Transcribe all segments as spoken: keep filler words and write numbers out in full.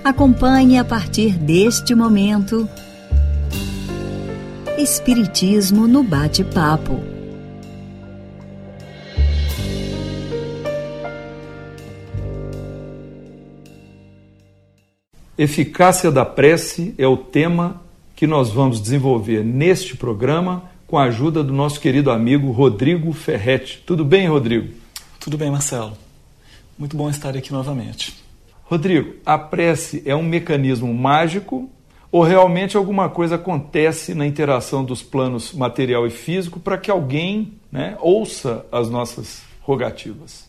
Acompanhe a partir deste momento Espiritismo no Bate-Papo. Eficácia da prece é o tema que nós vamos desenvolver neste programa com a ajuda do nosso querido amigo Rodrigo Ferretti. Tudo bem, Rodrigo? Tudo bem, Marcelo. Muito bom estar aqui novamente. Rodrigo, a prece é um mecanismo mágico ou realmente alguma coisa acontece na interação dos planos material e físico para que alguém, né, ouça as nossas rogativas?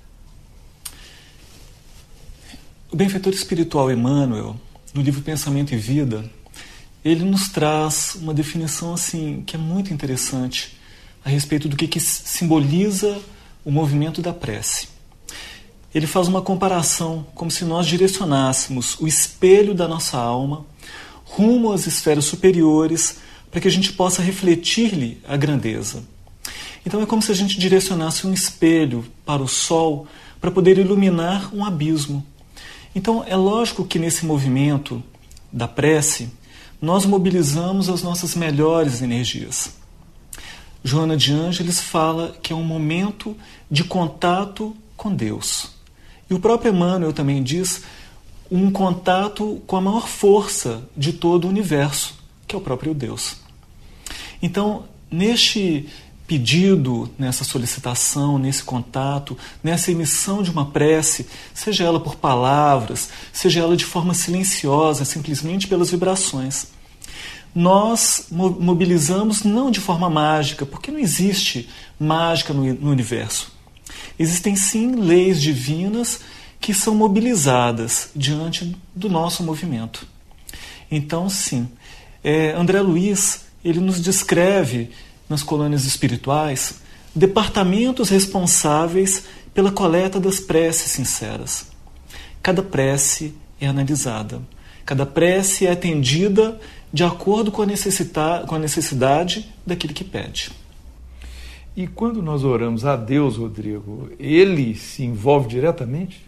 O benfeitor espiritual Emmanuel, no livro Pensamento e Vida, ele nos traz uma definição assim que é muito interessante a respeito do que, que simboliza o movimento da prece. Ele faz uma comparação como se nós direcionássemos o espelho da nossa alma rumo às esferas superiores para que a gente possa refletir-lhe a grandeza. Então é como se a gente direcionasse um espelho para o sol para poder iluminar um abismo. Então é lógico que nesse movimento da prece nós mobilizamos as nossas melhores energias. Joana de Ângeles fala que é um momento de contato com Deus. E o próprio Emmanuel também diz um contato com a maior força de todo o universo, que é o próprio Deus. Então, neste pedido, nessa solicitação, nesse contato, nessa emissão de uma prece, seja ela por palavras, seja ela de forma silenciosa, simplesmente pelas vibrações, nós mobilizamos não de forma mágica, porque não existe mágica no, no universo. Existem sim leis divinas que são mobilizadas diante do nosso movimento. Então, sim, é, André Luiz ele nos descreve nas colônias espirituais departamentos responsáveis pela coleta das preces sinceras. Cada prece é analisada, cada prece é atendida de acordo com a necessidade, com a necessidade daquele que pede. E quando nós oramos a Deus, Rodrigo, Ele se envolve diretamente?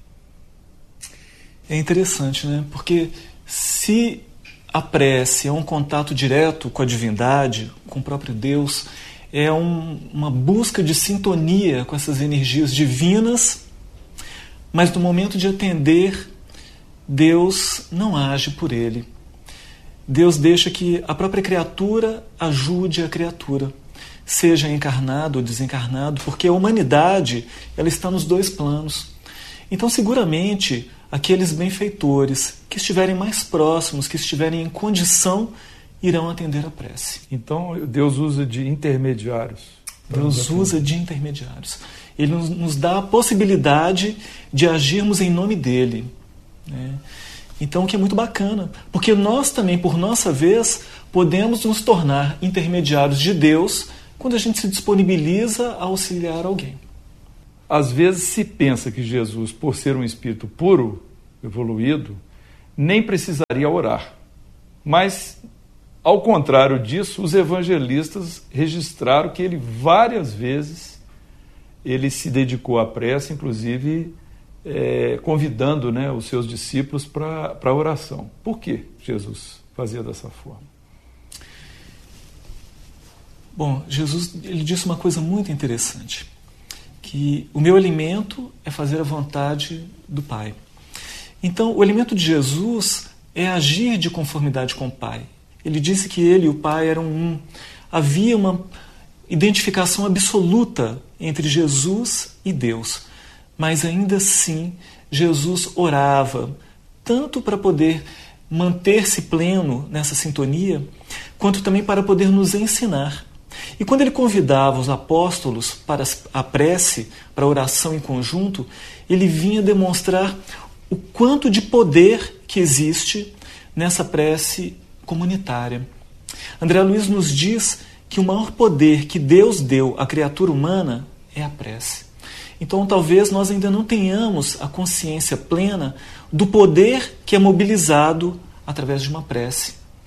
É interessante, né? Porque se a prece é um contato direto com a divindade, com o próprio Deus, é um, uma busca de sintonia com essas energias divinas, mas no momento de atender, Deus não age por ele. Deus deixa que a própria criatura ajude a criatura, seja encarnado ou desencarnado, porque a humanidade ela está nos dois planos. Então, seguramente, aqueles benfeitores que estiverem mais próximos, que estiverem em condição, irão atender a prece. Então, Deus usa de intermediários. Deus usa de intermediários. Ele nos, nos dá a possibilidade de agirmos em nome dele, né? Então, o que é muito bacana, porque nós também, por nossa vez, podemos nos tornar intermediários de Deus quando a gente se disponibiliza a auxiliar alguém. Às vezes se pensa que Jesus, por ser um espírito puro, evoluído, nem precisaria orar. Mas, ao contrário disso, os evangelistas registraram que ele várias vezes ele se dedicou à prece, inclusive é, convidando, né, os seus discípulos para a oração. Por que Jesus fazia dessa forma? Bom, Jesus ele disse uma coisa muito interessante, que o meu alimento é fazer a vontade do Pai. Então, o alimento de Jesus é agir de conformidade com o Pai. Ele disse que ele e o Pai eram um. Havia uma identificação absoluta entre Jesus e Deus, mas ainda assim Jesus orava, tanto para poder manter-se pleno nessa sintonia, quanto também para poder nos ensinar. E quando ele convidava os apóstolos para a prece, para a oração em conjunto, ele vinha demonstrar o quanto de poder que existe nessa prece comunitária. André Luiz nos diz que o maior poder que Deus deu à criatura humana é a prece. Então, talvez nós ainda não tenhamos a consciência plena do poder que é mobilizado através de uma prece.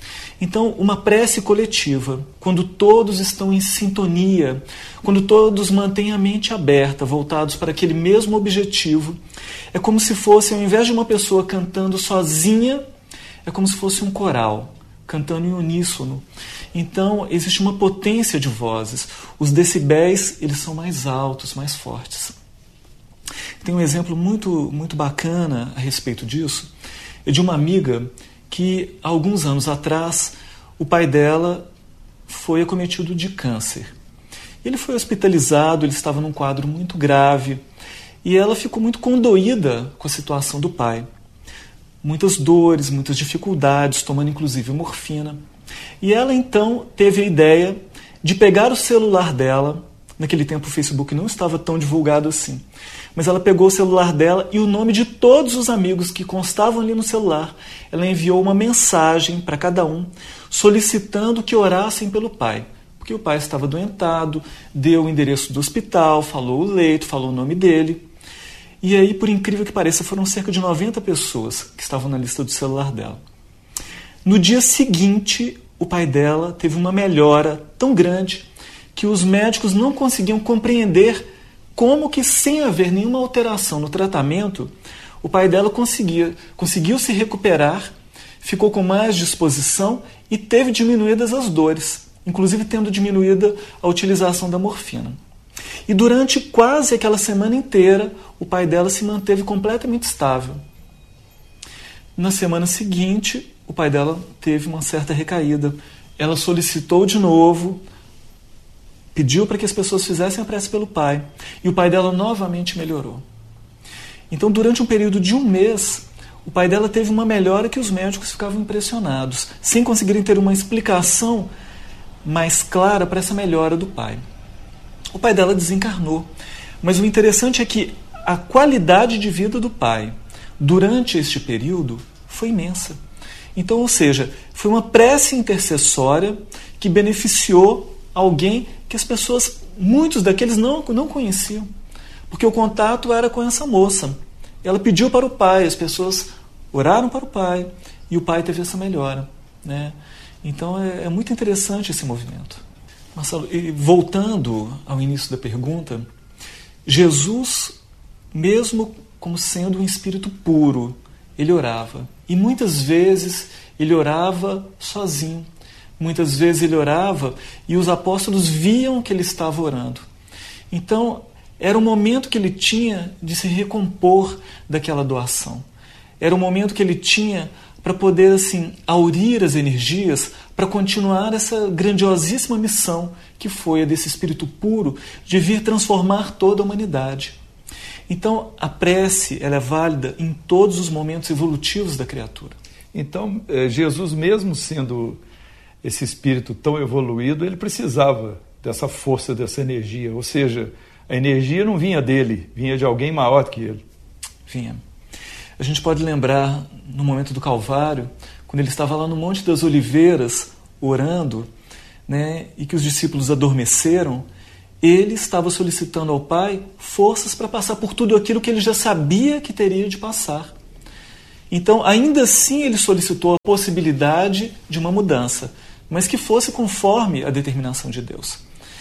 Então, uma prece coletiva, quando todos estão em sintonia, quando todos mantêm a mente aberta, voltados para aquele mesmo objetivo, é como se fosse, ao invés de uma pessoa cantando sozinha, é como se fosse um coral, cantando em uníssono. Então, existe uma potência de vozes. Os decibéis, eles são mais altos, mais fortes. Tem um exemplo muito, muito bacana a respeito disso, é de uma amiga que, há alguns anos atrás, o pai dela foi acometido de câncer. Ele foi hospitalizado, ele estava num quadro muito grave, e ela ficou muito condoída com a situação do pai. Muitas dores, muitas dificuldades, tomando inclusive morfina. E ela então teve a ideia de pegar o celular dela, naquele tempo o Facebook não estava tão divulgado assim, mas ela pegou o celular dela e o nome de todos os amigos que constavam ali no celular, ela enviou uma mensagem para cada um, solicitando que orassem pelo pai, porque o pai estava doentado, deu o endereço do hospital, falou o leito, falou o nome dele. E aí, por incrível que pareça, foram cerca de noventa pessoas que estavam na lista do celular dela. No dia seguinte, o pai dela teve uma melhora tão grande que os médicos não conseguiam compreender como que, sem haver nenhuma alteração no tratamento, o pai dela conseguia, conseguiu se recuperar, ficou com mais disposição e teve diminuídas as dores, inclusive tendo diminuída a utilização da morfina. E durante quase aquela semana inteira, o pai dela se manteve completamente estável. Na semana seguinte, o pai dela teve uma certa recaída. Ela solicitou de novo, pediu para que as pessoas fizessem a prece pelo pai, e o pai dela novamente melhorou. Então, durante um período de um mês, o pai dela teve uma melhora que os médicos ficavam impressionados, sem conseguirem ter uma explicação mais clara para essa melhora do pai. O pai dela desencarnou, mas o interessante é que a qualidade de vida do pai durante este período foi imensa. Então, ou seja, foi uma prece intercessória que beneficiou alguém que as pessoas, muitos daqueles não, não conheciam, porque o contato era com essa moça. Ela pediu para o pai, as pessoas oraram para o pai e o pai teve essa melhora, né? Então é, é muito interessante esse movimento. Marcelo, e voltando ao início da pergunta, Jesus, mesmo como sendo um espírito puro, ele orava. E muitas vezes ele orava sozinho. Muitas vezes ele orava e os apóstolos viam que ele estava orando. Então, era o momento que ele tinha de se recompor daquela doação. Era o momento que ele tinha para poder, assim, aurir as energias para continuar essa grandiosíssima missão que foi a desse espírito puro de vir transformar toda a humanidade. Então, a prece ela é válida em todos os momentos evolutivos da criatura. Então, Jesus, mesmo sendo esse espírito tão evoluído, ele precisava dessa força, dessa energia. Ou seja, a energia não vinha dele, vinha de alguém maior do que ele. Vinha. A gente pode lembrar, no momento do Calvário, quando ele estava lá no Monte das Oliveiras, orando, né, e que os discípulos adormeceram, ele estava solicitando ao Pai forças para passar por tudo aquilo que ele já sabia que teria de passar. Então, ainda assim, ele solicitou a possibilidade de uma mudança, mas que fosse conforme a determinação de Deus.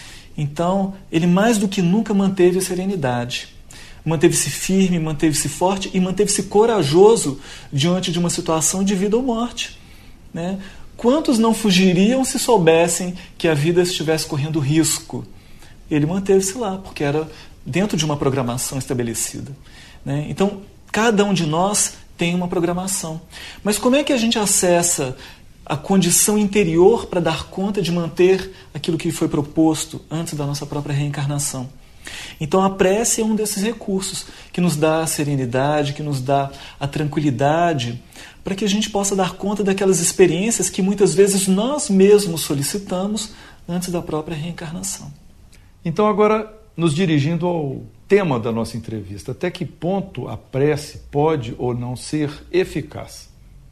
Então, ele mais do que nunca manteve a serenidade. Manteve-se firme, manteve-se forte e manteve-se corajoso diante de uma situação de vida ou morte, né? Quantos não fugiriam se soubessem que a vida estivesse correndo risco? Ele manteve-se lá, porque era dentro de uma programação estabelecida, né? Então, cada um de nós tem uma programação. Mas como é que a gente acessa a condição interior para dar conta de manter aquilo que foi proposto antes da nossa própria reencarnação? Então a prece é um desses recursos que nos dá a serenidade, que nos dá a tranquilidade, para que a gente possa dar conta daquelas experiências que muitas vezes nós mesmos solicitamos antes da própria reencarnação. Então agora, nos dirigindo ao tema da nossa entrevista, até que ponto a prece pode ou não ser eficaz?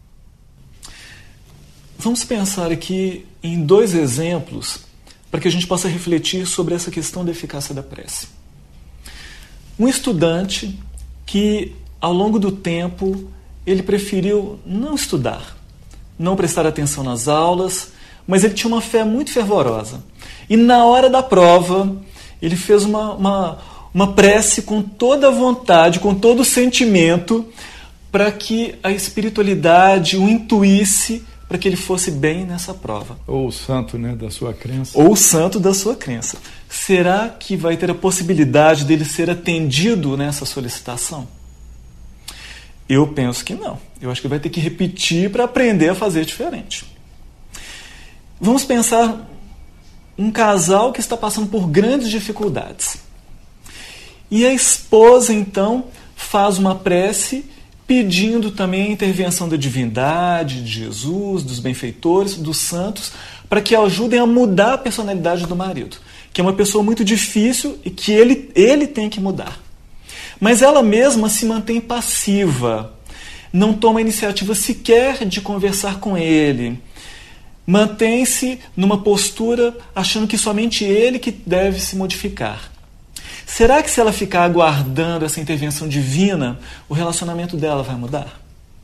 Vamos pensar aqui em dois exemplos para que a gente possa refletir sobre essa questão da eficácia da prece. Um estudante que, ao longo do tempo, ele preferiu não estudar, não prestar atenção nas aulas, mas ele tinha uma fé muito fervorosa. E na hora da prova, ele fez uma, uma, uma prece com toda a vontade, com todo o sentimento, para que a espiritualidade o intuísse para que ele fosse bem nessa prova. Ou o santo, né, da sua crença. Ou o santo da sua crença. Será que vai ter a possibilidade dele ser atendido nessa solicitação? Eu penso que não. Eu acho que vai ter que repetir para aprender a fazer diferente. Vamos pensar um casal que está passando por grandes dificuldades. E a esposa, então, faz uma prece pedindo também a intervenção da divindade, de Jesus, dos benfeitores, dos santos, para que ajudem a mudar a personalidade do marido, que é uma pessoa muito difícil e que ele, ele tem que mudar. Mas ela mesma se mantém passiva, não toma iniciativa sequer de conversar com ele, mantém-se numa postura achando que somente ele que deve se modificar. Será que se ela ficar aguardando essa intervenção divina, o relacionamento dela vai mudar?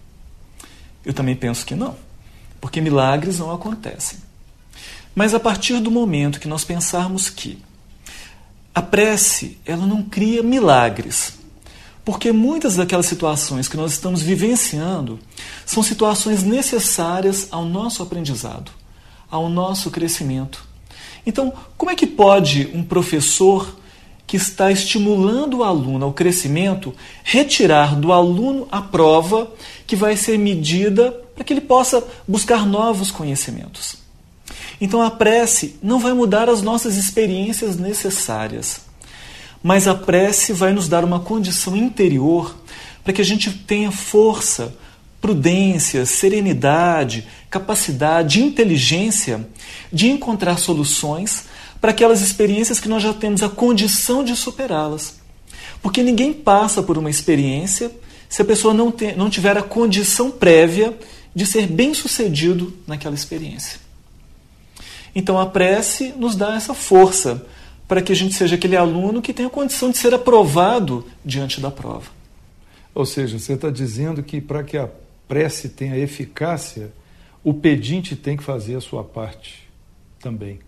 Eu também penso que não, porque milagres não acontecem. Mas a partir do momento que nós pensarmos que a prece, ela não cria milagres, porque muitas daquelas situações que nós estamos vivenciando são situações necessárias ao nosso aprendizado, ao nosso crescimento. Então, como é que pode um professor que está estimulando o aluno ao crescimento retirar do aluno a prova que vai ser medida para que ele possa buscar novos conhecimentos? Então a prece não vai mudar as nossas experiências necessárias, mas a prece vai nos dar uma condição interior para que a gente tenha força, prudência, serenidade, capacidade, inteligência de encontrar soluções para aquelas experiências que nós já temos a condição de superá-las. Porque ninguém passa por uma experiência se a pessoa não, tem, não tiver a condição prévia de ser bem-sucedido naquela experiência. Então a prece nos dá essa força para que a gente seja aquele aluno que tem a condição de ser aprovado diante da prova. Ou seja, você está dizendo que para que a prece tenha eficácia, o pedinte tem que fazer a sua parte também.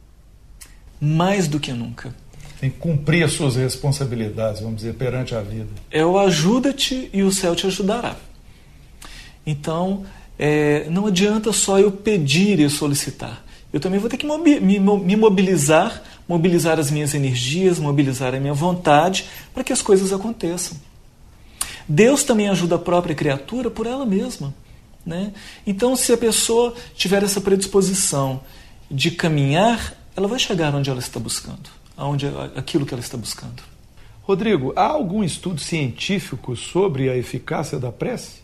Mais do que nunca. Tem que cumprir as suas responsabilidades, vamos dizer, perante a vida. É o ajuda-te e o céu te ajudará. Então, é, não adianta só eu pedir e solicitar. Eu também vou ter que mobi- me, me mobilizar, mobilizar as minhas energias, mobilizar a minha vontade para que as coisas aconteçam. Deus também ajuda a própria criatura por ela mesma, né? Então, se a pessoa tiver essa predisposição de caminhar, ela vai chegar onde ela está buscando, aonde, aquilo que ela está buscando. Rodrigo, há algum estudo científico sobre a eficácia da prece?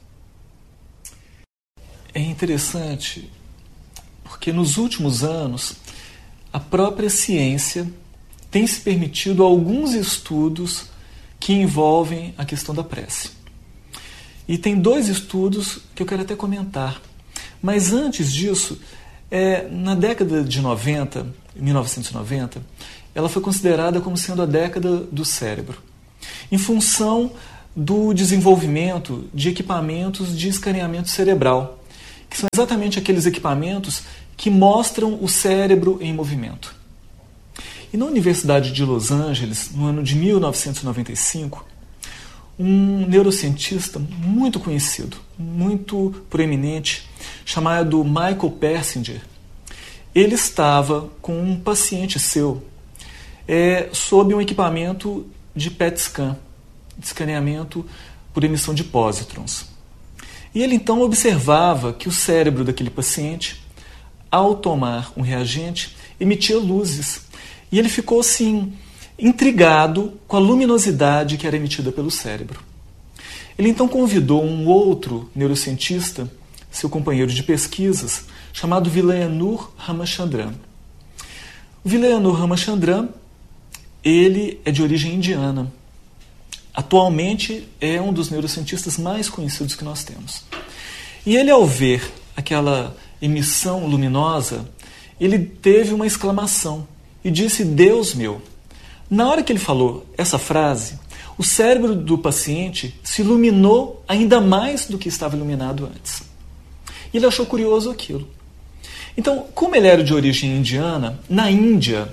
É interessante, porque nos últimos anos, a própria ciência tem se permitido alguns estudos que envolvem a questão da prece. E tem dois estudos que eu quero até comentar. Mas antes disso, é, na década de noventa, mil novecentos e noventa, ela foi considerada como sendo a década do cérebro, em função do desenvolvimento de equipamentos de escaneamento cerebral, que são exatamente aqueles equipamentos que mostram o cérebro em movimento. E na Universidade de Los Angeles, no ano de mil novecentos e noventa e cinco, um neurocientista muito conhecido, muito proeminente, chamado Michael Persinger, ele estava com um paciente seu é, sob um equipamento de P E T scan, de escaneamento por emissão de pósitrons. E ele então observava que o cérebro daquele paciente, ao tomar um reagente, emitia luzes. E ele ficou assim, intrigado com a luminosidade que era emitida pelo cérebro. Ele então convidou um outro neurocientista, seu companheiro de pesquisas, chamado Vilayanur Ramachandran. O Vilayanur Ramachandran, ele é de origem indiana. Atualmente é um dos neurocientistas mais conhecidos que nós temos. E ele, ao ver aquela emissão luminosa, ele teve uma exclamação e disse: "Deus meu!" Na hora que ele falou essa frase, o cérebro do paciente se iluminou ainda mais do que estava iluminado antes. E ele achou curioso aquilo. Então, como ele era de origem indiana, na Índia,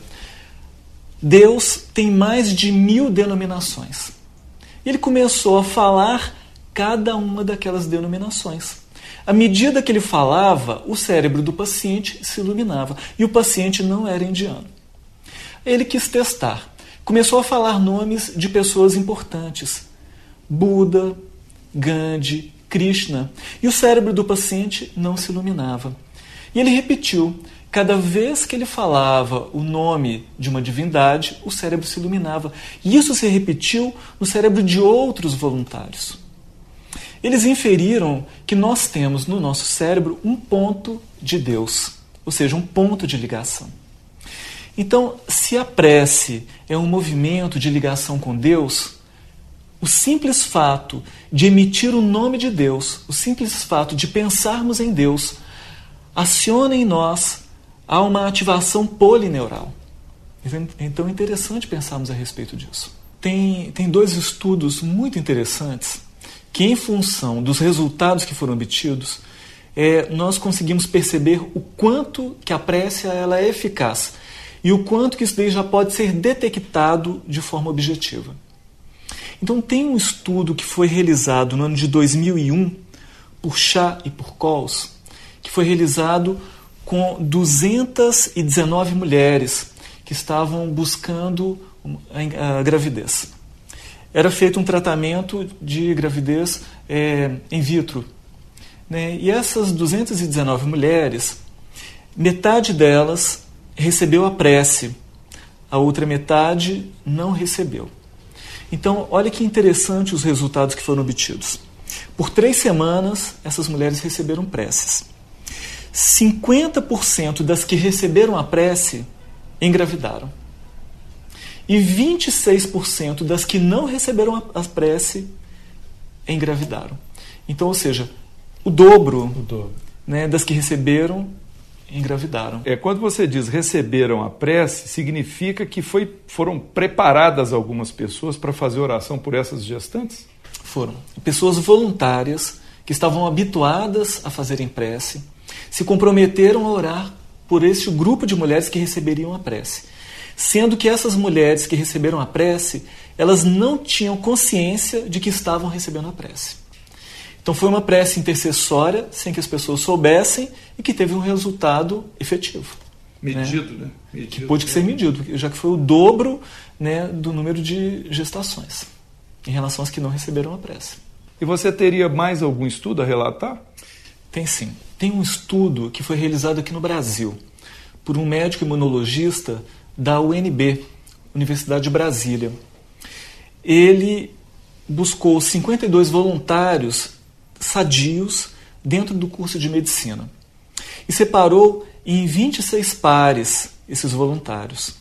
Deus tem mais de mil denominações. Ele começou a falar cada uma daquelas denominações. À medida que ele falava, o cérebro do paciente se iluminava. E o paciente não era indiano. Ele quis testar. Começou a falar nomes de pessoas importantes. Buda, Gandhi, Krishna. E o cérebro do paciente não se iluminava. E ele repetiu. Cada vez que ele falava o nome de uma divindade, o cérebro se iluminava. E isso se repetiu no cérebro de outros voluntários. Eles inferiram que nós temos no nosso cérebro um ponto de Deus, ou seja, um ponto de ligação. Então, se a prece é um movimento de ligação com Deus, o simples fato de emitir o nome de Deus, o simples fato de pensarmos em Deus, aciona em nós a uma ativação polineural. Então é interessante pensarmos a respeito disso. Tem, tem dois estudos muito interessantes que, em função dos resultados que foram obtidos, é, nós conseguimos perceber o quanto que a prece ela é eficaz e o quanto que isso daí já pode ser detectado de forma objetiva. Então tem um estudo que foi realizado no ano de dois mil e um por Shah e por Coles, que foi realizado com duzentas e dezenove mulheres que estavam buscando a gravidez. Era feito um tratamento de gravidez é, in vitro. Né? E essas duzentas e dezenove mulheres, metade delas recebeu a prece, a outra metade não recebeu. Então, olha que interessante os resultados que foram obtidos. Por três semanas, essas mulheres receberam preces. cinquenta por cento das que receberam a prece engravidaram. E vinte e seis por cento das que não receberam a prece engravidaram. Então, ou seja, o dobro, o dobro. Né, das que receberam engravidaram. É, quando você diz receberam a prece, significa que foi, foram preparadas algumas pessoas para fazer oração por essas gestantes? Foram. Pessoas voluntárias que estavam habituadas a fazerem prece, se comprometeram a orar por este grupo de mulheres que receberiam a prece. Sendo que essas mulheres que receberam a prece, elas não tinham consciência de que estavam recebendo a prece. Então foi uma prece intercessória, sem que as pessoas soubessem, e que teve um resultado efetivo. Medido, né? né? Medido, que pôde ser medido, já que foi o dobro, né, do número de gestações, em relação às que não receberam a prece. E você teria mais algum estudo a relatar? Tem sim. Tem um estudo que foi realizado aqui no Brasil, por um médico imunologista da U N B, Universidade de Brasília. Ele buscou cinquenta e dois voluntários sadios dentro do curso de medicina e separou em vinte e seis pares esses voluntários.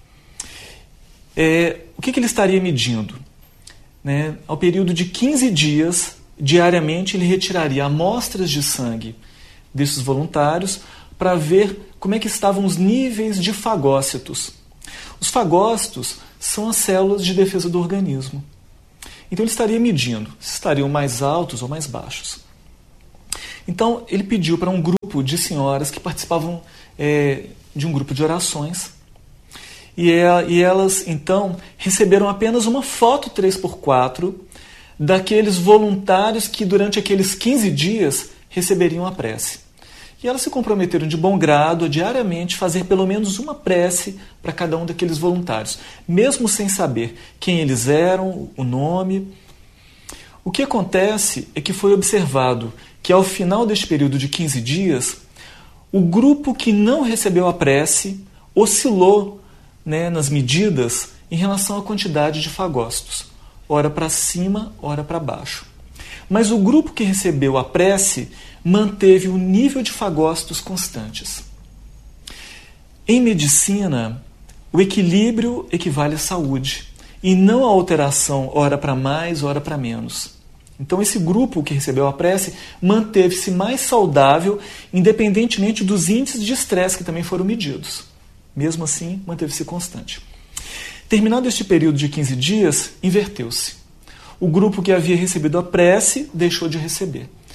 É, o que, que ele estaria medindo? Né? Ao período de quinze dias, diariamente, ele retiraria amostras de sangue desses voluntários para ver como é que estavam os níveis de fagócitos. Os fagócitos são as células de defesa do organismo. Então ele estaria medindo se estariam mais altos ou mais baixos. Então ele pediu para um grupo de senhoras que participavam é, de um grupo de orações e, é, e elas então receberam apenas uma foto três por quatro daqueles voluntários que durante aqueles quinze dias receberiam a prece. E elas se comprometeram de bom grado a diariamente fazer pelo menos uma prece para cada um daqueles voluntários, mesmo sem saber quem eles eram, o nome. O que acontece é que foi observado que ao final deste período de quinze dias, o grupo que não recebeu a prece oscilou, né, nas medidas em relação à quantidade de fagócitos, ora para cima, ora para baixo. Mas o grupo que recebeu a prece manteve o nível de fagócitos constantes. Em medicina, o equilíbrio equivale à saúde, e não a alteração, ora para mais, ora para menos. Então esse grupo que recebeu a prece manteve-se mais saudável, independentemente dos índices de estresse que também foram medidos. Mesmo assim, manteve-se constante. Terminado este período de quinze dias, inverteu-se. O grupo que havia recebido a prece deixou de receber.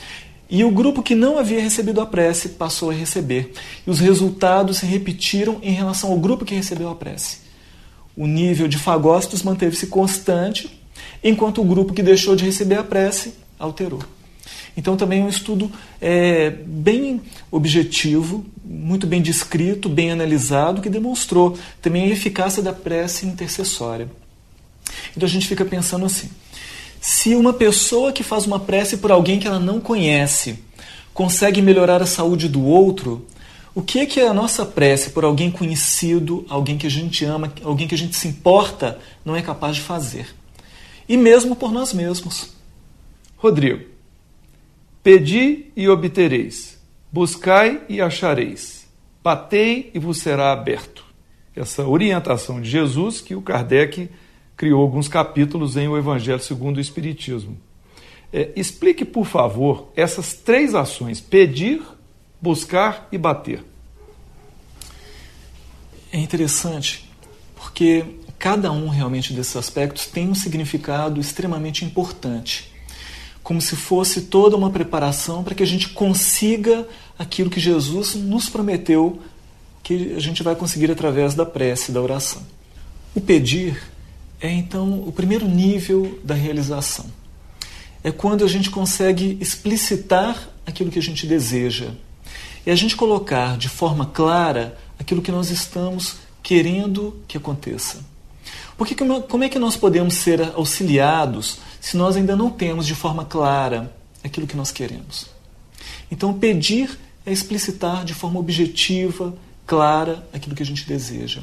E o grupo que não havia recebido a prece passou a receber. E os resultados se repetiram em relação ao grupo que recebeu a prece. O nível de fagócitos manteve-se constante, enquanto o grupo que deixou de receber a prece alterou. Então também é um estudo é, bem objetivo, muito bem descrito, bem analisado, que demonstrou também a eficácia da prece intercessória. Então a gente fica pensando assim, se uma pessoa que faz uma prece por alguém que ela não conhece consegue melhorar a saúde do outro, o que é que a nossa prece por alguém conhecido, alguém que a gente ama, alguém que a gente se importa, não é capaz de fazer? E mesmo por nós mesmos. Rodrigo, pedi e obtereis, buscai e achareis, batei e vos será aberto. Essa orientação de Jesus que o Kardec criou alguns capítulos em O Evangelho segundo o Espiritismo. É, explique, por favor, essas três ações, pedir, buscar e bater. É interessante, porque cada um realmente desses aspectos tem um significado extremamente importante, como se fosse toda uma preparação para que a gente consiga aquilo que Jesus nos prometeu que a gente vai conseguir através da prece, da oração. O pedir é, então, o primeiro nível da realização. É quando a gente consegue explicitar aquilo que a gente deseja. E a gente colocar de forma clara aquilo que nós estamos querendo que aconteça. Porque como é que nós podemos ser auxiliados se nós ainda não temos de forma clara aquilo que nós queremos? Então, pedir é explicitar de forma objetiva, clara, aquilo que a gente deseja.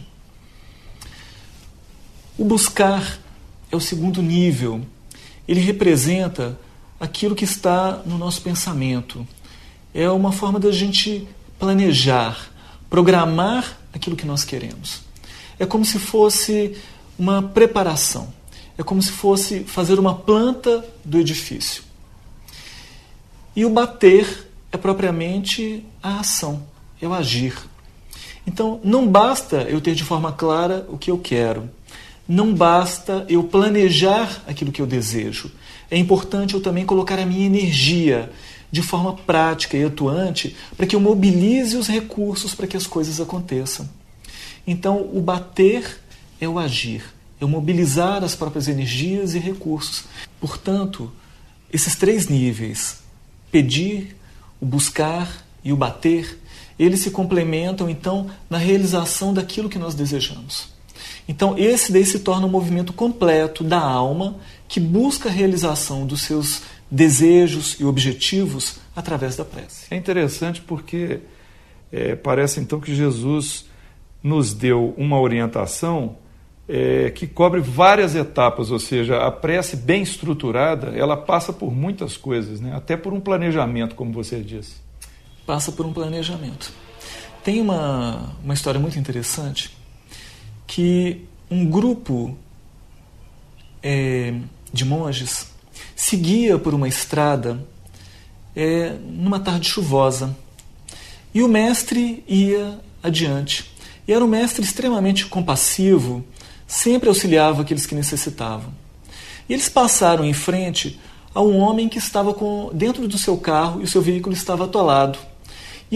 O buscar é o segundo nível. Ele representa aquilo que está no nosso pensamento. É uma forma da gente planejar, programar aquilo que nós queremos. É como se fosse uma preparação. É como se fosse fazer uma planta do edifício. E o bater é propriamente a ação, é o agir. Então, não basta eu ter de forma clara o que eu quero. Não basta eu planejar aquilo que eu desejo. É importante eu também colocar a minha energia de forma prática e atuante para que eu mobilize os recursos para que as coisas aconteçam. Então, o bater é o agir, é o mobilizar as próprias energias e recursos. Portanto, esses três níveis, pedir, o buscar e o bater, eles se complementam, então, na realização daquilo que nós desejamos. Então, esse daí se torna um movimento completo da alma que busca a realização dos seus desejos e objetivos através da prece. É interessante porque é, parece então que Jesus nos deu uma orientação é, que cobre várias etapas, ou seja, a prece bem estruturada, ela passa por muitas coisas, né? Até por um planejamento, como você disse. Passa por um planejamento. Tem uma, uma história muito interessante que um grupo é, de monges seguia por uma estrada é, numa tarde chuvosa e o mestre ia adiante. E era um mestre extremamente compassivo, sempre auxiliava aqueles que necessitavam. E eles passaram em frente a um homem que estava com, dentro do seu carro e o seu veículo estava atolado.